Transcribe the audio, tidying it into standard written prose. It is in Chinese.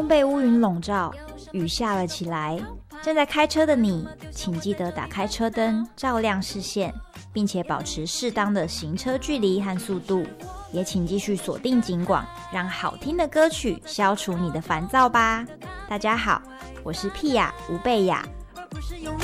空被乌云笼罩，雨下了起来。正在开车的你，请记得打开车灯，照亮视线，并且保持适当的行车距离和速度。也请继续锁定警广，让好听的歌曲消除你的烦躁吧。大家好，我是屁雅吴贝雅。